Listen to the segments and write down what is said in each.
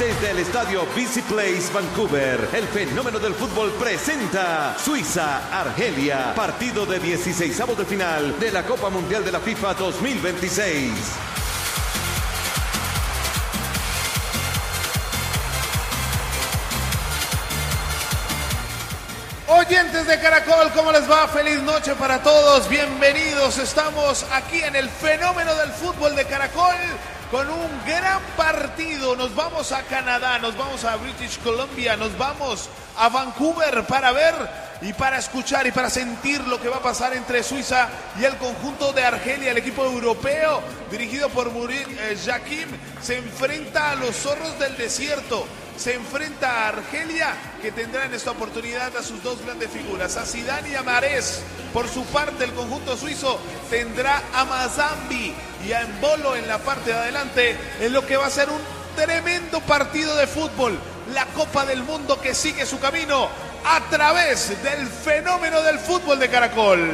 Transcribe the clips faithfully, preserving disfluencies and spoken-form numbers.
Desde el estadio B C Place Vancouver, el fenómeno del fútbol presenta Suiza-Argelia, partido de dieciseisavos de final de la Copa Mundial de la FIFA dos mil veintiséis. Oyentes de Caracol, ¿cómo les va? Feliz noche para todos, bienvenidos. Estamos aquí en el fenómeno del fútbol de Caracol con un gran partido. Nos vamos a Canadá, nos vamos a British Columbia, nos vamos a Vancouver para ver y para escuchar y para sentir lo que va a pasar entre Suiza y el conjunto de Argelia. El equipo europeo, dirigido por Murat Yakin, se enfrenta a los zorros del desierto. Se enfrenta a Argelia, que tendrá en esta oportunidad a sus dos grandes figuras, a Zidane y a Mahrez. Por su parte, el conjunto suizo tendrá a Mazambi y a Embolo en la parte de adelante, en lo que va a ser un tremendo partido de fútbol. La Copa del Mundo que sigue su camino a través del fenómeno del fútbol de Caracol.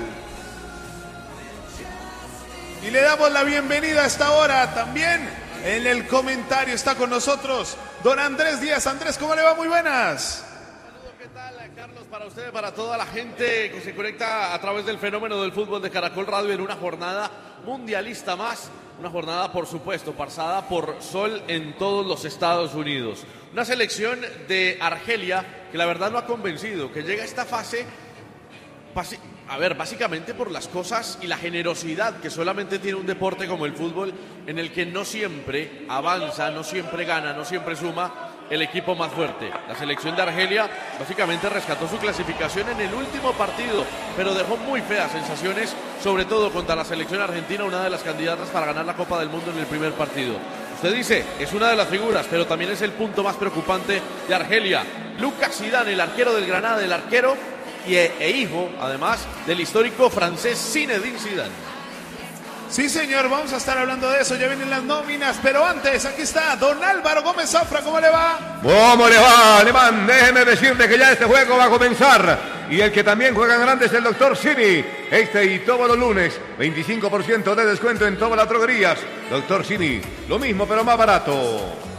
Y le damos la bienvenida a esta hora también. En el comentario está con nosotros don Andrés Díaz. Andrés, ¿cómo le va? Muy buenas. Saludos, ¿qué tal, Carlos? Para usted, para toda la gente que se conecta a través del fenómeno del fútbol de Caracol Radio en una jornada mundialista más. Una jornada, por supuesto, pasada por sol en todos los Estados Unidos. Una selección de Argelia que la verdad no ha convencido, que llega a esta fase... A ver, básicamente por las cosas y la generosidad que solamente tiene un deporte como el fútbol, en el que no siempre avanza, no siempre gana, no siempre suma el equipo más fuerte. La selección de Argelia básicamente rescató su clasificación en el último partido, pero dejó muy feas sensaciones, sobre todo contra la selección argentina, una de las candidatas para ganar la Copa del Mundo en el primer partido. Usted dice, es una de las figuras, pero también es el punto más preocupante de Argelia. Lucas Zidane, el arquero del Granada, el arquero y e, e hijo, además, del histórico francés Zinedine Zidane. Sí, señor, vamos a estar hablando de eso, ya vienen las nóminas, pero antes, aquí está don Álvaro Gómez Zafra, ¿cómo le va? ¿Cómo le va, alemán? Déjeme decirte que ya este juego va a comenzar, y el que también juega en grande es el doctor Simi, este y todos los lunes, veinticinco por ciento de descuento en todas las droguerías. doctor Simi, lo mismo pero más barato.